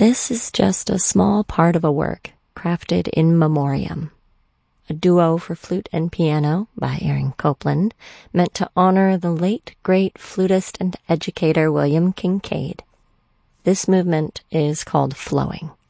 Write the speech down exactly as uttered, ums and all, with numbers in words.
This is just a small part of a work crafted in memoriam. A duo for flute and piano by Aaron Copland, meant to honor the late great flutist and educator William Kincaid. This movement is called Flowing.